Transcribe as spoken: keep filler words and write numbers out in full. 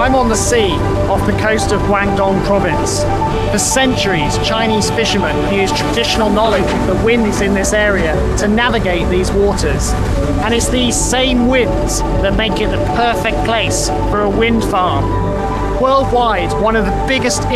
I'm on the sea off the coast of Guangdong province. For centuries, Chinese fishermen used traditional knowledge of the winds in this area to navigate these waters. And it's these same winds that make it the perfect place for a wind farm. Worldwide, one of the biggest